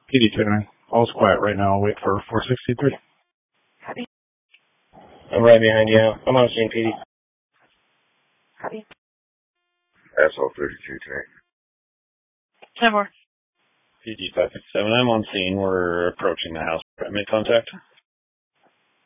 PD 29. All's quiet right now. I'll wait for 463. Copy. I'm right behind you. I'm on scene, PD. Copy. Asshole 32 tank. 10 more. PD 567, I'm on scene. We're approaching the house. Make contact.